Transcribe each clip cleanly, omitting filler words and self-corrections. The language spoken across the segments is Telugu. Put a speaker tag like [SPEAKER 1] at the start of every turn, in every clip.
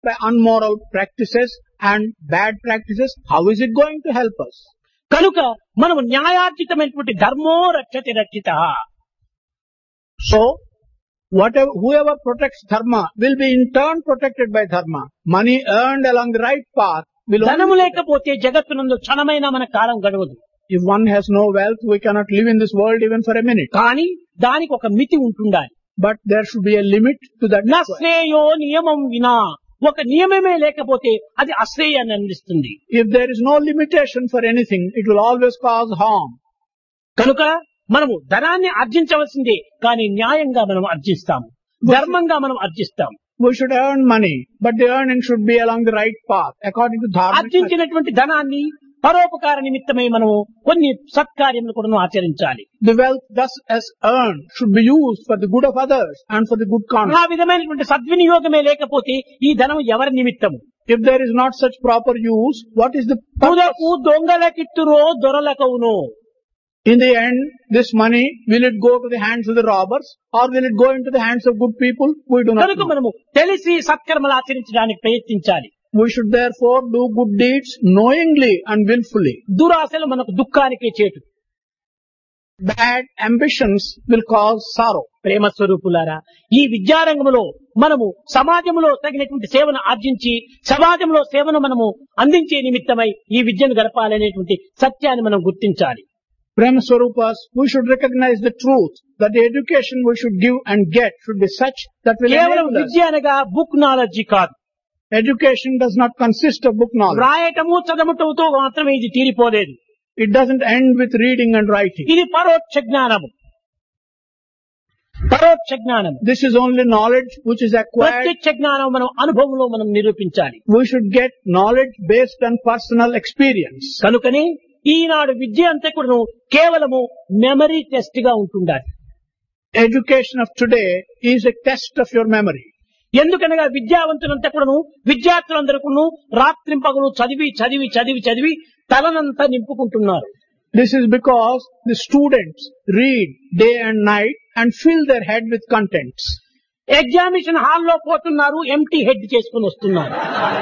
[SPEAKER 1] by unmoral practices and bad practices, how is it going to help us?
[SPEAKER 2] కనుక మనము న్యాయార్జితమైనటువంటి ధర్మో రక్షతి రక్షిత.
[SPEAKER 1] So, whoever protects dharma will be in turn protected by dharma. Money earned along the right path will
[SPEAKER 2] ధనము
[SPEAKER 1] only...
[SPEAKER 2] లేకపోతే జగత్తునందు క్షణమైన మన కాలం గడవదు.
[SPEAKER 1] If one has no wealth, we cannot live in this world even for a minute.
[SPEAKER 2] కానీ దానికి ఒక మితి ఉంటుండాలి.
[SPEAKER 1] But there should be a limit to that.
[SPEAKER 2] నా శ్రేయో నియమం వినా, ఒక నియమమే లేకపోతే అది అశ్రేయాన్ని అందిస్తుంది.
[SPEAKER 1] If there is no limitation for anything, it will always cause harm.
[SPEAKER 2] కనుక మనము ధనాన్ని ఆర్జించవలసిందే, కానీ న్యాయంగా మనం ఆర్జిస్తాము, ధర్మంగా మనం ఆర్జిస్తాము.
[SPEAKER 1] We should earn money, but the earning should be along the right path, according to dharma.
[SPEAKER 2] ఆర్జించినటువంటి ధనాన్ని పరోపకార నిమిత్తమై మనము కొన్ని సత్కార్యములు కూడా ఆచరించాలి.
[SPEAKER 1] The wealth thus as earned should be used for the good of others and for the good conduct.
[SPEAKER 2] ఆ విధమైనటువంటి సద్వినియోగమే లేకపోతే ఈ ధనం ఎవరి నిమిత్తము?
[SPEAKER 1] If there is not such proper use, what is the purpose?
[SPEAKER 2] తుదకు దొంగలకిత్తురో దొరలకవునో.
[SPEAKER 1] In the end, this money, will it go to the hands of the robbers or will it go into the hands of good people? We do not
[SPEAKER 2] కనుక
[SPEAKER 1] know.
[SPEAKER 2] మనము తెలిసి సత్కర్మలు ఆచరించడానికి ప్రయత్నించాలి.
[SPEAKER 1] We should therefore do good deeds knowingly and willfully.
[SPEAKER 2] దురాశలు మనకు దుఃఖానికే చేటు.
[SPEAKER 1] Bad ambitions will cause sorrow.
[SPEAKER 2] ప్రేమ స్వరూపులారా, ఈ విద్యారంగంలో మనము సమాజంలో తగినటువంటి సేవను ఆర్జించి సమాజంలో సేవను మనము అందించే నిమిత్తమై ఈ విద్యను గడపాలనేటువంటి సత్యాన్ని మనం గుర్తించాలి.
[SPEAKER 1] Prema Swarupas, we should recognize the truth that the education we should give and get should be such that will
[SPEAKER 2] కేవలం
[SPEAKER 1] enable us.
[SPEAKER 2] విద్య అనగా బుక్ నాలెడ్జ్ కాదు.
[SPEAKER 1] Education does not consist of book knowledge.
[SPEAKER 2] రాయటము చదవటంతో మాత్రమే ఇది తీరిపోలేదు.
[SPEAKER 1] It doesn't end with reading and writing.
[SPEAKER 2] ఇది పరోక్ష జ్ఞానము. పరోక్ష జ్ఞానము.
[SPEAKER 1] This is only knowledge which is acquired.
[SPEAKER 2] ప్రత్యక్ష జ్ఞానం మనం అనుభవంలో మనం నిరూపించాలి.
[SPEAKER 1] We should get knowledge based on personal experience.
[SPEAKER 2] కనుకనే ఈనాడు విద్య అంతా కూడా కేవలము మెమరీ టెస్ట్ గా ఉంటుండాలి.
[SPEAKER 1] Education of today is a test of your memory.
[SPEAKER 2] ఎందుకనగా విద్యావంతులంతా కూడాను విద్యార్థులందరూ కూడాను రాత్రింపగలు చదివి చదివి చదివి చదివి తలనంతా నింపుకుంటున్నారు.
[SPEAKER 1] This is because the students read day and night and fill their head with contents.
[SPEAKER 2] Examination హాల్లో పోతున్నారు, ఎంటీ హెడ్ చేసుకుని వస్తున్నారు.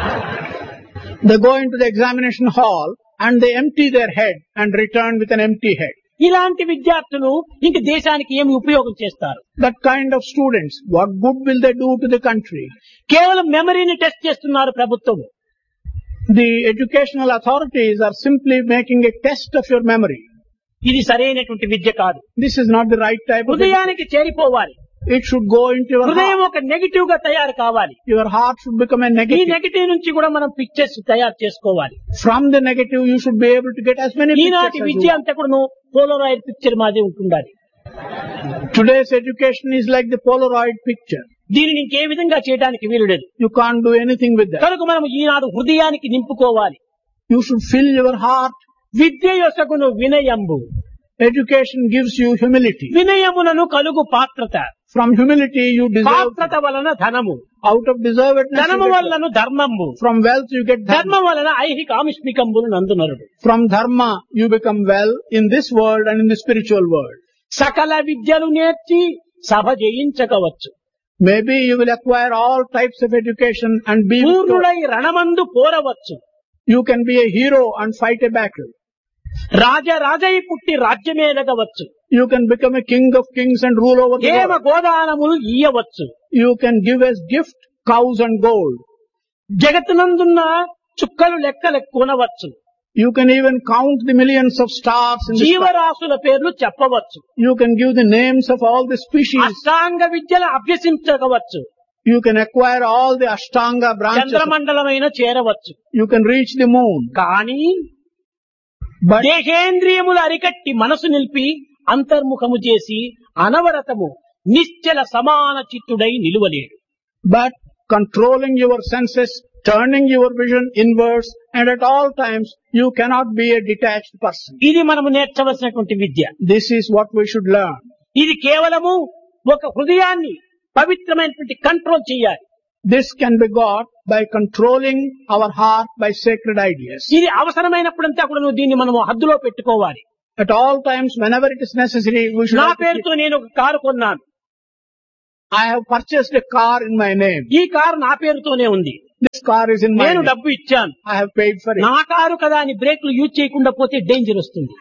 [SPEAKER 1] They go into the examination hall and they empty their head and return with an empty head.
[SPEAKER 2] ఇలాంటి విద్యార్థులు ఇంక దేశానికి ఏమి ఉపయోగం చేస్తారు?
[SPEAKER 1] That kind of students, what good will they do to the country?
[SPEAKER 2] కేవలం మెమరీని టెస్ట్ చేస్తున్నారు ప్రభుత్వం.
[SPEAKER 1] The educational authorities are simply making a test of your memory.
[SPEAKER 2] ఇది సరైనటువంటి విద్య కాదు.
[SPEAKER 1] This is not the right type of education.
[SPEAKER 2] హృదయానికి చేరిపోవాలి.
[SPEAKER 1] It should go into your
[SPEAKER 2] హృదయం
[SPEAKER 1] heart.
[SPEAKER 2] ఒక నెగిటివ్ గా తయారు కావాలి.
[SPEAKER 1] Your heart should become a
[SPEAKER 2] ఈ
[SPEAKER 1] negative.
[SPEAKER 2] నెగిటివ్ నుంచి కూడా మనం పిక్చర్స్ తయారు చేసుకోవాలి.
[SPEAKER 1] From the negative, you should be able to get as many
[SPEAKER 2] ఈనాటి
[SPEAKER 1] pictures as you
[SPEAKER 2] Vidya
[SPEAKER 1] want.
[SPEAKER 2] అంతా కూడా పోలరాయిడ్ పిక్చర్ మాది ఉంటుండాలి.
[SPEAKER 1] Today's education is like the Polaroid picture.
[SPEAKER 2] దీనిని ఇంకే విధంగా చేయడానికి వీలులేదు.
[SPEAKER 1] You can't do anything with that.
[SPEAKER 2] కనుక మనం ఈనాడు హృదయానికి నింపుకోవాలి.
[SPEAKER 1] You should fill your heart.
[SPEAKER 2] Vidya యొసగును వినయంబు.
[SPEAKER 1] Education gives you humility.
[SPEAKER 2] వినయమునను కలుగు పాత్రత.
[SPEAKER 1] From humility you deserve.
[SPEAKER 2] పాత్రత వలన ధనము.
[SPEAKER 1] Out of deservedness
[SPEAKER 2] ధనము
[SPEAKER 1] you get
[SPEAKER 2] వలన ధర్మంబు.
[SPEAKER 1] from wealth you get
[SPEAKER 2] ధర్మం
[SPEAKER 1] dharma.
[SPEAKER 2] వలన ఐహిక ఆమిష్మికంబులు నందునరుడు.
[SPEAKER 1] From dharma you become well in this world and in the spiritual world.
[SPEAKER 2] సకల విద్యలు నేర్చి సభ జయించకవచ్చు.
[SPEAKER 1] Maybe you will acquire all types of education and be victorious.
[SPEAKER 2] పూర్ణుడై రణమందు పోరవచ్చు.
[SPEAKER 1] You can be a hero and fight a battle.
[SPEAKER 2] రాజై పుట్టి రాజ్యమేలగవచ్చు.
[SPEAKER 1] You can become a king of kings and rule over the
[SPEAKER 2] ఏమ
[SPEAKER 1] world.
[SPEAKER 2] గోదానములు ఇయ్యవచ్చు.
[SPEAKER 1] You can give as gift cows and gold.
[SPEAKER 2] జగత్తునందున్న చుక్కలు లెక్కలెక్కునవచ్చు.
[SPEAKER 1] You can even count the millions of stars in the sky.
[SPEAKER 2] జీవరాశుల పేర్లు చెప్పవచ్చు.
[SPEAKER 1] You can give the names of all the species.
[SPEAKER 2] అష్టాంగ విద్యలు అభ్యసించవచ్చు.
[SPEAKER 1] You can acquire all the Ashtanga branches.
[SPEAKER 2] చంద్రమండలమైన చేరవచ్చు.
[SPEAKER 1] You can reach the moon.
[SPEAKER 2] కానీ
[SPEAKER 1] But
[SPEAKER 2] దేహేంద్రియములు అరికట్టి మనసు నిలిపి అంతర్ముఖము చేసి అనవరతము నిశ్చల సమాన చిత్తుడై నిలువలేడు.
[SPEAKER 1] But controlling your senses, turning your vision inwards, and at all times you cannot be a detached person.
[SPEAKER 2] ఇది మనము నేర్చవలసినటువంటి విద్య.
[SPEAKER 1] This is what we should learn.
[SPEAKER 2] ఇది కేవలము ఒక హృదయాన్ని పవిత్రమైనటువంటి కంట్రోల్ చేయాలి.
[SPEAKER 1] This can be got by controlling our heart by sacred ideas.
[SPEAKER 2] ఇది అవసరమైనప్పుడంతా కూడా దీన్ని మనము హద్దులో పెట్టుకోవాలి.
[SPEAKER 1] At all times, whenever it is necessary, we should.
[SPEAKER 2] నా
[SPEAKER 1] have to keep-
[SPEAKER 2] పేరుతో నేను ఒక కారు కొన్నాను.
[SPEAKER 1] I have purchased a car in my name.
[SPEAKER 2] ఈ కారు నా పేరుతోనే ఉంది.
[SPEAKER 1] This car is in my
[SPEAKER 2] నేను
[SPEAKER 1] name.
[SPEAKER 2] డబ్బు ఇచ్చాను,
[SPEAKER 1] I have paid for it.
[SPEAKER 2] నా కారు కదా అని బ్రేక్లు యూజ్ చేయకుండా పోతే డేంజర్ వస్తుంది.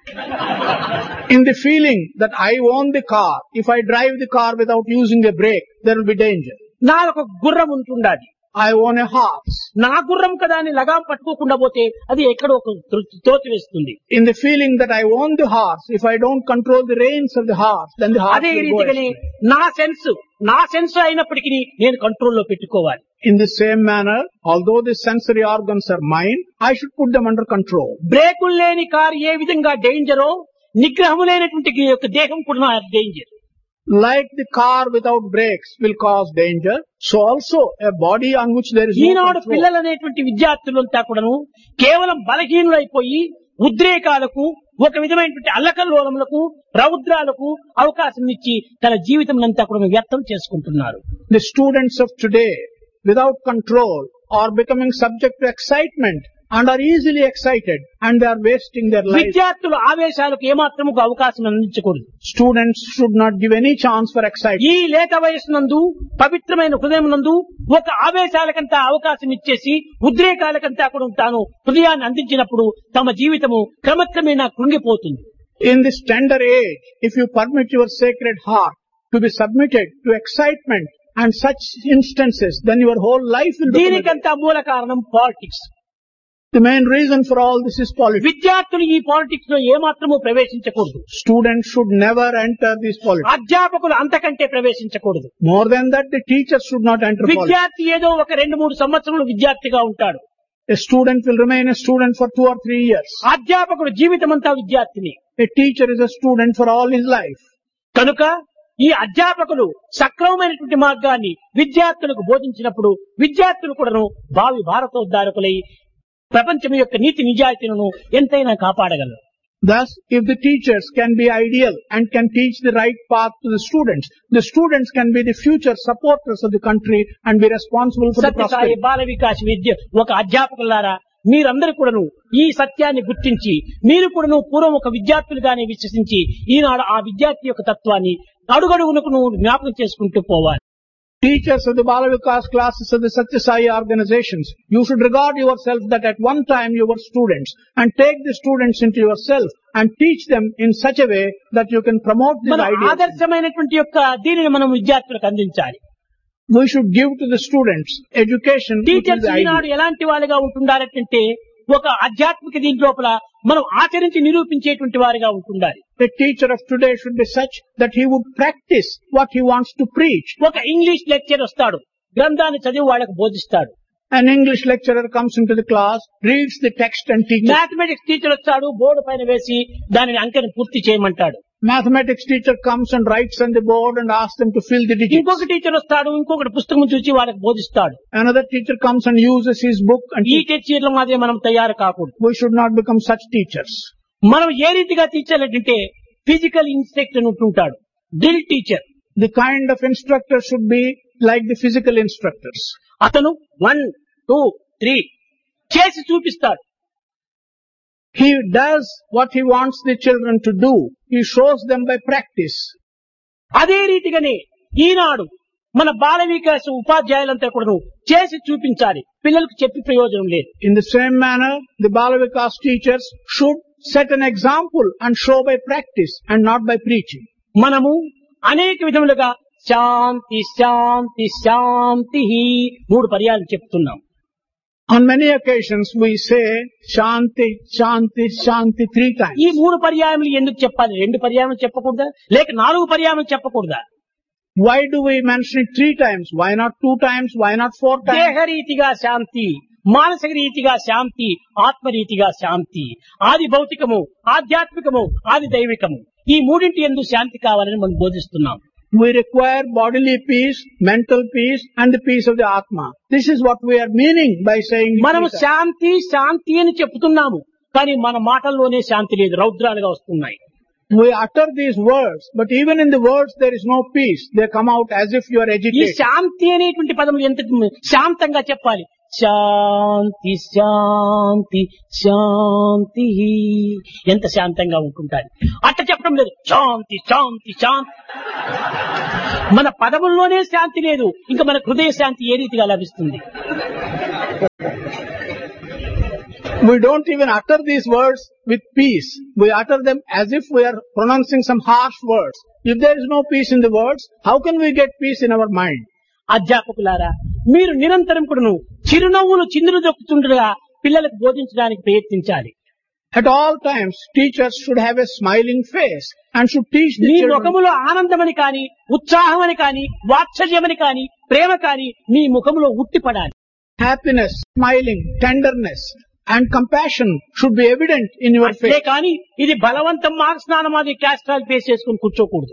[SPEAKER 1] In the feeling that I own the car, if I drive the car without using a brake, there will be danger.
[SPEAKER 2] నా ఒక గుర్రం ఉంటుండాలి,
[SPEAKER 1] I own a horse.
[SPEAKER 2] నా గుర్రం కదా అని లగాం పట్టుకోకుండా పోతే అది ఎక్కడో ఒక తోచి వేస్తుంది.
[SPEAKER 1] In the feeling that I own the horse, if I don't control the reins of the horse, then the horse
[SPEAKER 2] అదే
[SPEAKER 1] will go
[SPEAKER 2] రీతిగానే
[SPEAKER 1] astray.
[SPEAKER 2] నా సెన్స్ అయినప్పటికీ నేను కంట్రోల్లో పెట్టుకోవాలి.
[SPEAKER 1] In the same manner, although the sensory organs are mine, I should put them under control.
[SPEAKER 2] బ్రేకులు లేని కారు ఏ విధంగా డేంజరో, నిగ్రహం లేనటువంటి యొక్క దేహం కూడా danger.
[SPEAKER 1] Like the car without brakes will cause danger, so also a body on which there is no
[SPEAKER 2] Eenadu
[SPEAKER 1] control.
[SPEAKER 2] పిల్లలు అనేటువంటి విద్యార్థులంతా కూడాను కేవలం బలహీనులైపోయి ఉద్రేకాలకు, ఒక విధమైనటువంటి అల్లకల్లోలములకు, రౌద్రాలకు అవకాశం ఇచ్చి తన జీవితం అంతా కూడా వ్యర్థం చేసుకుంటున్నారు.
[SPEAKER 1] The students of today, without control, are becoming subject to excitement and are easily excited, and they are wasting their life.
[SPEAKER 2] విద్యార్థులు ఆవేశాలకు ఏమాత్రము అవకాశం అందించకూడదు.
[SPEAKER 1] Students should not give any chance for excitement.
[SPEAKER 2] ఈ లేత వయస్సు నందు, పవిత్రమైన హృదయం నందు ఒక ఆవేశాలకంతా అవకాశం ఇచ్చేసి ఉద్రేకాలకంతా కూడా తాను హృదయాన్ని అందించినప్పుడు తమ జీవితము క్రమక్రమేణా కృంగిపోతుంది.
[SPEAKER 1] In this tender age, if you permit your sacred heart to be submitted to excitement and such instances, then your whole life will become.
[SPEAKER 2] దీనికంతా మూల కారణం politics.
[SPEAKER 1] The main reason for all this is politics.
[SPEAKER 2] విద్యార్థులు ఈ పాలిటిక్స్ లో ఏమాత్రము ప్రవేశించకూడదు.
[SPEAKER 1] Students should never enter these politics.
[SPEAKER 2] అధ్యాపకులు అంతకంటే ప్రవేశించకూడదు.
[SPEAKER 1] More than that, the teachers should not enter politics.
[SPEAKER 2] విద్యార్థి ఏదో ఒక 2-3 సంవత్సరాలు విద్యార్థిగా ఉంటాడు.
[SPEAKER 1] A student will remain a student for 2 or 3 years.
[SPEAKER 2] అధ్యాపకుడు జీవితమంతా విద్యార్థిని.
[SPEAKER 1] A teacher is a student for all his life.
[SPEAKER 2] కనుక ఈ అధ్యాపకులు సక్రమమైనటువంటి మార్గాన్ని విద్యార్థులకు బోధించినప్పుడు విద్యార్థులు కూడాను భావి భారతోద్ధారకులై ప్రపంచం యొక్క నీతి నిజాయితీలను ఎంతైనా కాపాడగలరు.
[SPEAKER 1] Thus, if the teachers can be ideal and can teach the right path to the students can be the future supporters of the country and be responsible for the
[SPEAKER 2] Sathya Sai
[SPEAKER 1] prosperity.
[SPEAKER 2] Bala Vikas విద్య ఒక అధ్యాపకులారా, మీరందరూ కూడాను ఈ సత్యాన్ని గుర్తించి మీరు కూడాను పూర్వం ఒక విద్యార్థులుగానే విశ్వసించి ఈనాడు ఆ విద్యార్థి యొక్క తత్వాన్ని అడుగడుగునకు జ్ఞాపకం చేసుకుంటూ పోవాలి.
[SPEAKER 1] Teachers of the Bala Vikas classes of the Satya Sai organizations, you should regard yourself that at one time you were students and take the students into yourself and teach them in such a way that you can promote these
[SPEAKER 2] మన
[SPEAKER 1] ideas.
[SPEAKER 2] ఆదర్శమైనటువంటి యొక్క దీనిని మనం విద్యార్థులకు అందించాలి.
[SPEAKER 1] We should give to the students education which is
[SPEAKER 2] teachers
[SPEAKER 1] the
[SPEAKER 2] Eenadu
[SPEAKER 1] ideal.
[SPEAKER 2] ఎలాంటి వాళ్ళుగా ఉంటుండారంటే ఒక ఆధ్యాత్మిక దీని లోపల మనం ఆచరించి నిరూపించేటువంటి వారిగా ఉంటుండాలి.
[SPEAKER 1] The teacher of today should be such that he would practice what he wants to preach.
[SPEAKER 2] ఒక ఇంగ్లీష్ లెక్చర్ వస్తాడు, గ్రంథాన్ని చదివి వాళ్ళకు బోధిస్తాడు.
[SPEAKER 1] An English lecturer comes into the class, reads the text and teaches.
[SPEAKER 2] Mathematics teacher వచ్చాడు, బోర్డు పైన వేసి దానిని అంకెను పూర్తి చేయమంటాడు.
[SPEAKER 1] Mathematics teacher comes and writes on the board and asks them to fill the digits.
[SPEAKER 2] ఇంకొక టీచర్ వస్తాడు, ఇంకొకటి పుస్తకం చూసి వాళ్ళకి బోధిస్తాడు.
[SPEAKER 1] Another teacher comes and uses his book and
[SPEAKER 2] ఈ
[SPEAKER 1] teaches.
[SPEAKER 2] టీచర్ల మాదిరి మనం తయారు కాకూడదు.
[SPEAKER 1] We should not become such teachers.
[SPEAKER 2] మనం ఏ రీతిగా తీర్చాలంటే physical instructor ఉంటుంటాడు, drill teacher.
[SPEAKER 1] The kind of instructor should be like the physical instructors.
[SPEAKER 2] అతను 1, 2, 3 చేసి చూపిస్తాడు.
[SPEAKER 1] He does what he wants the children to do. He shows them by practice.
[SPEAKER 2] అదే రీతిగానే ఈనాడు మన బాల వికాస ఉపాధ్యాయులంతా కూడా చేసి చూపించాలి, పిల్లలకు చెప్పి ప్రయోజనం లేదు.
[SPEAKER 1] In the same manner, the Bala Vikas teachers should set an example and show by practice and not by preaching.
[SPEAKER 2] మనము అనేక విధములుగా శాంతి శాంతి శాంతి 3 పర్యాలు చెప్తున్నాం.
[SPEAKER 1] On many occasions we say Shanti, Shanti, Shanti 3 times.
[SPEAKER 2] ఈ 3 పర్యాయములు ఎందుకు చెప్పాలి? 2 పర్యాయములు చెప్పకూడదా, లేక 4 పర్యాయములు చెప్పకూడదా?
[SPEAKER 1] Why do we mention it 3 times? Why not 2 times? Why not 4 times?
[SPEAKER 2] దేహరీతిగా శాంతి, మానసిక రీతిగా శాంతి, ఆత్మరీతిగా శాంతి. ఆది భౌతికము, ఆధ్యాత్మికము, ఆది దైవికము, ఈ మూడింటి యందు శాంతి కావాలని మనం బోధిస్తున్నాం.
[SPEAKER 1] We require bodily peace, mental peace and the peace of the Atma. This is what we are meaning by saying it
[SPEAKER 2] మనము
[SPEAKER 1] 3 times.
[SPEAKER 2] శాంతి శాంతి అని చెప్తున్నాము, కానీ మన మాటల్లోనే శాంతి లేదు, రౌద్రాలుగా వస్తున్నాయి.
[SPEAKER 1] We utter these words, but even in the words there is no peace. They come out as if you are
[SPEAKER 2] ఈ
[SPEAKER 1] agitated.
[SPEAKER 2] శాంతి అనేటువంటి పదములు ఎంత శాంతంగా చెప్పాలి. శాంతి శాంతి శాంతి ఎంత శాంతంగా ఉంటుంటారు. అట్ట చెప్పడం లేదు, శాంతి శాంతి శాంతి. మన పదముల్లోనే శాంతి లేదు, ఇంకా మన హృదయ శాంతి ఏ రీతిగా లభిస్తుంది?
[SPEAKER 1] We don't even utter these words with peace. We utter them as if we are pronouncing some harsh words. If there is no peace in the words, how can we get peace in our mind?
[SPEAKER 2] అధ్యాపకులారా, మీరు నిరంతరం కూడాను చిరునవ్వులు చిందులు దొక్కుతుండగా పిల్లలకు బోధించడానికి ప్రయత్నించాలి.
[SPEAKER 1] At all times, teachers should have a smiling face and should teach the
[SPEAKER 2] me
[SPEAKER 1] children.
[SPEAKER 2] ముఖములో ఆనందమని కాని, ఉత్సాహమని కాని, వాత్సల్యమని కాని, ప్రేమ కాని మీ ముఖములో ఉట్టిపడాలి.
[SPEAKER 1] Happiness, smiling, tenderness and compassion should be evident in your
[SPEAKER 2] అంతే
[SPEAKER 1] face.
[SPEAKER 2] కానీ ఇది బలవంతం మార్క్ స్నానం అది క్యాస్ట్రాల్ ఫేస్ చేసుకుని కూర్చోకూడదు.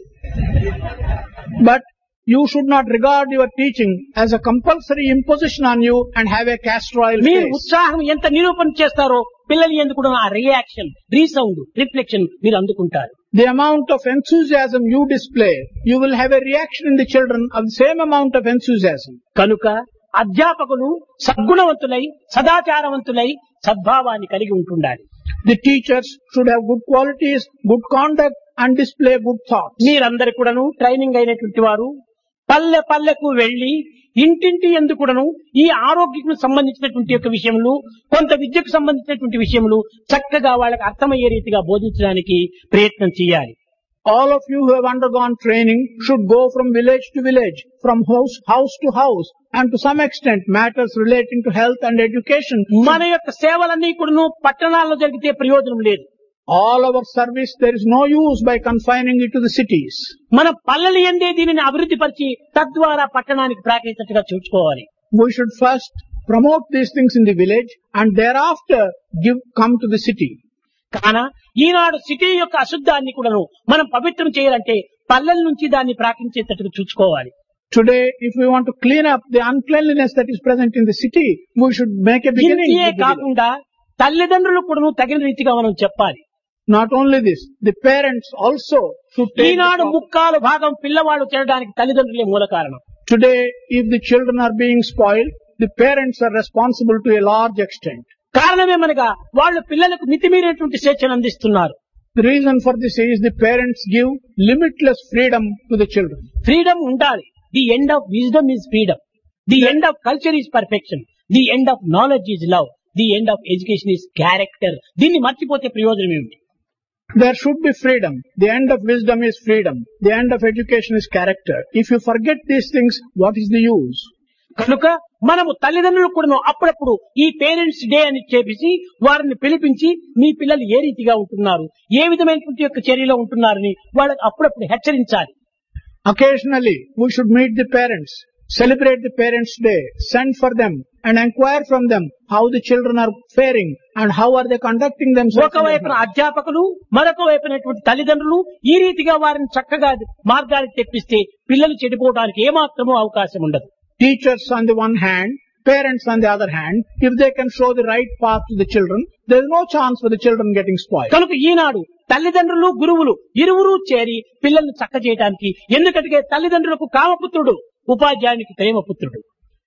[SPEAKER 1] But you should not regard your teaching as a compulsory imposition on you and have a castor oil
[SPEAKER 2] మీరు
[SPEAKER 1] face.
[SPEAKER 2] ఉత్సాహం ఎంత నిరూపణ చేస్తారో పిల్లలు ఎందుకు ఆ రియాక్షన్, రీసౌండ్, రిఫ్లెక్షన్ మీరు అందుకుంటారు.
[SPEAKER 1] The amount of enthusiasm you display, you will have a reaction in the children of the same amount of enthusiasm.
[SPEAKER 2] కనుక అధ్యాపకులు సద్గుణవంతులై, సదాచారవంతులై, సద్భావాన్ని కలిగి ఉంటుండాలి.
[SPEAKER 1] The teachers should have good qualities, good conduct and display good thoughts.
[SPEAKER 2] మీరందరూ కూడాను ట్రైనింగ్ అయినటువంటి వారు పల్లె పల్లెకు వెళ్లి ఇంటింటి ఎందుకు కూడాను ఈ ఆరోగ్యకు సంబంధించినటువంటి యొక్క విషయములు, కొంత విద్యకు సంబంధించినటువంటి విషయములు చక్కగా వాళ్ళకి అర్థమయ్యే రీతిగా బోధించడానికి ప్రయత్నం చేయాలి.
[SPEAKER 1] All of you who have undergone training should go from village to village, from house to house, and to some extent matters relating to health and education.
[SPEAKER 2] మన యొక్క సేవలన్నీ కూడాను పట్టణాల్లో జరిగితే ప్రయోజనం లేదు.
[SPEAKER 1] All our service, there is no use by confining it to the cities.
[SPEAKER 2] మన పల్లెలు ఎందే దీనిని అభివృద్ధి పరిచి తద్వారా పట్టణానికి ప్రాకేటట్టుగా చూసుకోవాలి.
[SPEAKER 1] We should first promote these things in the village and thereafter come to the city.
[SPEAKER 2] కాన ఈనాడు సిటీ యొక్క అశుద్ధాన్ని కూడాను మనం పవిత్రం చేయాలంటే పల్లెల నుంచి దాన్ని ప్రాకించేటట్టుగా చూసుకోవాలి.
[SPEAKER 1] Today, if we want to clean up the uncleanliness that is present in the city, we should make a beginning.
[SPEAKER 2] ఇంటియే
[SPEAKER 1] with the village.
[SPEAKER 2] కాకుండా తల్లిదండ్రులు కూడాను తగిన రీతిగా మనం చెప్పాలి.
[SPEAKER 1] Not only this, the parents also should take.
[SPEAKER 2] ఈనాడు ముక్కాలు భాగం పిల్లవాడు చేరడానికి తల్లిదండ్రులే మూల కారణం.
[SPEAKER 1] Today, if the children are being spoiled, the parents are responsible to a large extent.
[SPEAKER 2] కారణమేమనగా వాళ్ళు పిల్లలకు మితిమీరినటువంటి స్వేచ్ఛను అందిస్తున్నారు.
[SPEAKER 1] The reason for this is the parents give limitless freedom to the children.
[SPEAKER 2] Freedom ఉండాలి. The end of wisdom is freedom. The end of culture is perfection. The end of knowledge is love. The end of education is character. దీన్ని మర్చిపోతే ప్రయోజనం ఏమిటి?
[SPEAKER 1] There should be freedom. The end of wisdom is freedom. The end of education is character. If you forget these things, what is the use?
[SPEAKER 2] కనుక మనము తల్లిదండ్రులు కూడా అప్పుడప్పుడు ఈ పేరెంట్స్ డే అని చెప్పేసి వారిని పిలిపించి మీ పిల్లలు ఏ రీతిగా ఉంటున్నారు, ఏ విధమైనటువంటి యొక్క చర్యలో ఉంటున్నారని వాళ్ళకి అప్పుడప్పుడు హెచ్చరించాలి.
[SPEAKER 1] Occasionally, we should meet the parents, celebrate the parents' day, send for them and inquire from them how the children are faring and how are they conducting themselves.
[SPEAKER 2] ఒకవైపున అధ్యాపకులు, మరొక వైపునటువంటి తల్లిదండ్రులు ఈ రీతిగా వారిని చక్కగా మార్గానికి తెప్పిస్తే పిల్లలు చెడిపోవడానికి ఏమాత్రమూ అవకాశం ఉండదు.
[SPEAKER 1] Teachers on the one hand, parents on the other hand, if they can show the right path to the children, there is no chance for the children getting spoiled.
[SPEAKER 2] కనుక ఈనాడు తల్లిదండ్రులు, గురువులు ఇరువురు చేరి పిల్లల్ని చక్క చేయడానికి, ఎందుకంటే తల్లిదండ్రులకు కామపుత్రుడు, ఉపాధ్యాయునికి ప్రేమపుత్రుడు.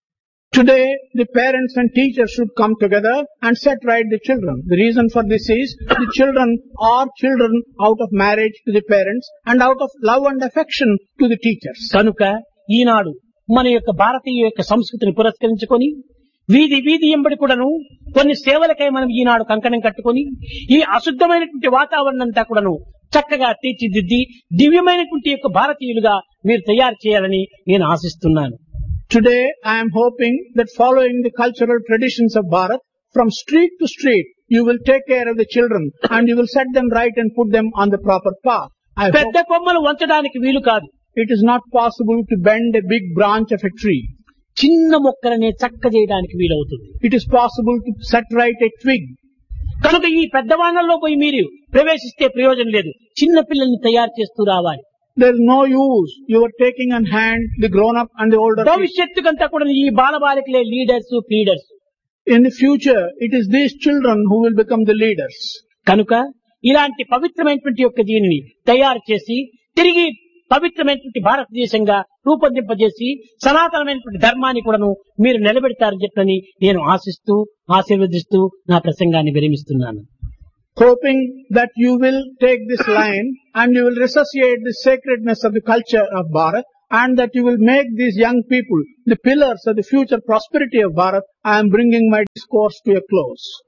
[SPEAKER 1] Today, the parents and teachers should come together and set right the children. The reason for this is the children are children out of marriage to the parents and out of love and affection to the teachers.
[SPEAKER 2] కనుక ఈనాడు మన యొక్క భారతీయ యొక్క సంస్కృతిని పురస్కరించుకొని వీధి వీధి ఎంబడి కూడాను కొన్ని సేవలకై మనం ఈనాడు కంకణం కట్టుకొని ఈ అశుద్ధమైనటువంటి వాతావరణం అంతా కూడాను చక్కగా తీర్చిదిద్ది దివ్యమైనటువంటి యొక్క భారతీయులుగా మీరు తయారు చేయాలని నేను ఆశిస్తున్నాను.
[SPEAKER 1] Today, I am hoping that following the cultural traditions of Bharat, from street to street, you will take care of the children and you will set them right and put them on the proper path.
[SPEAKER 2] పెద్ద కొమ్మలు వంచడానికి వీలు కాదు.
[SPEAKER 1] It is not possible to bend a big branch of a tree.
[SPEAKER 2] చిన్న మొక్కలనే చక్క చేయడానికి వీలవుతుంది.
[SPEAKER 1] It is possible to set right a twig.
[SPEAKER 2] కనుక ఈ పెద్దవాళ్లలో పోయి మీరు ప్రవేశిస్తే ప్రయోజనం లేదు. చిన్న పిల్లల్ని తయారు చేస్తూ రావాలి.
[SPEAKER 1] There is no use. You are taking on hand the grown up and the older people.
[SPEAKER 2] భవిష్యత్తుకంతా కూడా ఈ బాలబాలికలే leaders, feeders.
[SPEAKER 1] In the future, it is these children who will become the leaders.
[SPEAKER 2] కనుక ఇలాంటి పవిత్రమైనటువంటి యొక్క దీనిని తయారు చేసి తిరిగి పవిత్రమైనటువంటి భారతదేశంగా రూపొందింపజేసి సనాతనమైనటువంటి ధర్మాన్ని కూడాను మీరు నిలబెడతారని చెప్పని నేను ఆశిస్తూ ఆశీర్వదిస్తూ నా ప్రసంగాన్ని విరమిస్తున్నాను.
[SPEAKER 1] Hoping that you will take this line and you will resuscitate the sacredness of the culture of Bharat and that you will make these young people the pillars of the future prosperity of Bharat, I am bringing my discourse to a close.